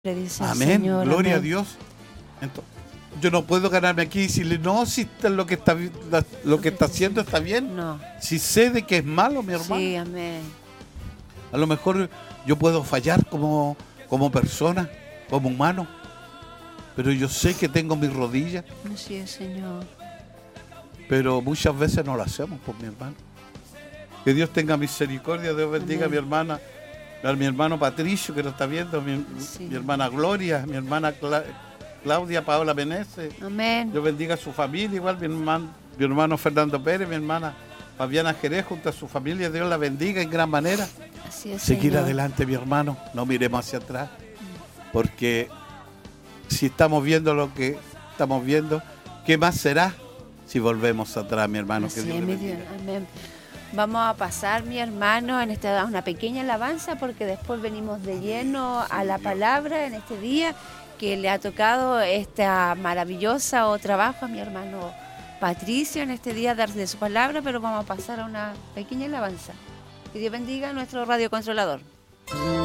Le dice el Amén, Señor, gloria a amén. Dios. Entonces, yo no puedo ganarme aquí y decirle, no, si lo que está haciendo está bien. No. Si sé de que es malo, mi hermano. Sí, amén. A lo mejor yo puedo fallar como persona, como humano, pero yo sé que tengo mis rodillas, Así es, Señor. pero muchas veces no lo hacemos por mi hermano. Que Dios tenga misericordia, Dios bendiga Amén. a mi hermano Patricio, que lo está viendo, Sí. mi hermana Gloria, mi hermana Claudia Paola Meneses. Amén. Dios bendiga a su familia, igual mi hermano Fernando Pérez, mi hermana Fabiana Jerez, junto a su familia. Dios la bendiga en gran manera. Así es, Seguir Señor. adelante, mi hermano, no miremos hacia atrás, porque si estamos viendo lo que estamos viendo, ¿qué más será si volvemos atrás, mi hermano? Que Así Dios es, le mi bendiga. Dios. Amén. Vamos a pasar, mi hermano, en una pequeña alabanza, porque después venimos de lleno a la palabra en este día que le ha tocado esta maravillosa trabajo a mi hermano Patricio en este día darle su palabra, pero vamos a pasar a una pequeña alabanza. Que Dios bendiga a nuestro radiocontrolador.